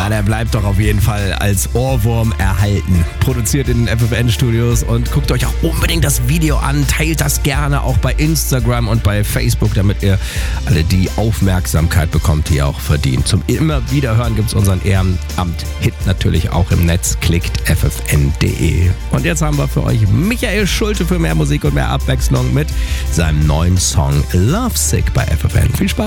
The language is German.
Ja, der bleibt doch auf jeden Fall als Ohrwurm erhalten. Produziert in den FFN-Studios und guckt euch auch unbedingt das Video an. Teilt das gerne auch bei Instagram und bei Facebook, damit ihr alle die Aufmerksamkeit bekommt, die ihr auch verdient. Zum immer Wiederhören gibt es unseren Ehrenamt-Hit natürlich auch im Netz. Klickt ffn.de. Und jetzt haben wir für euch Michael Schulte für mehr Musik und mehr Abwechslung mit seinem neuen Song Lovesick bei FFN. Viel Spaß!